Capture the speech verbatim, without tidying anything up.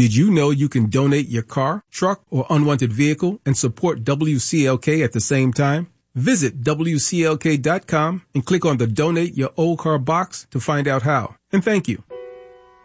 Did you know you can donate your car, truck, or unwanted vehicle and support W C L K at the same time? Visit W C L K dot com and click on the Donate Your Old Car box to find out how. And thank you.